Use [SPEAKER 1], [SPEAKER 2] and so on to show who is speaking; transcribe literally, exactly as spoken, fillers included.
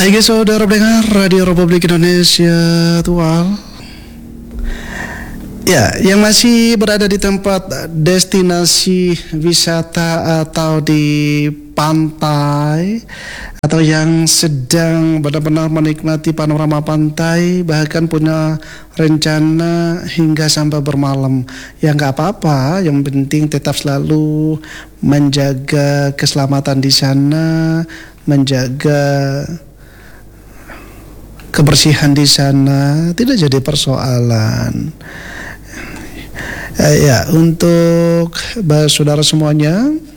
[SPEAKER 1] Baik saudara pendengar Radio Republik Indonesia Tual, ya, yang masih berada di tempat destinasi wisata atau di pantai, atau yang sedang benar-benar menikmati panorama pantai, bahkan punya rencana hingga sampai bermalam, ya nggak apa-apa. Yang penting tetap selalu menjaga keselamatan di sana, menjaga kebersihan di sana, tidak jadi persoalan. Eh, ya, untuk saudara semuanya,